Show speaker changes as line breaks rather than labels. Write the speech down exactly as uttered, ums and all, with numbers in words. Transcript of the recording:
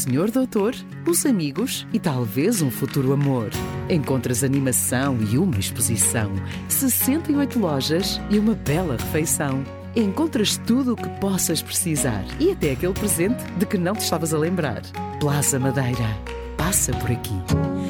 senhor doutor, os amigos e talvez um futuro amor. Encontras animação e uma exposição, sessenta e oito lojas e uma bela refeição. Encontras tudo o que possas precisar e até aquele presente de que não te estavas a lembrar. Plaza Madeira. Passa por aqui.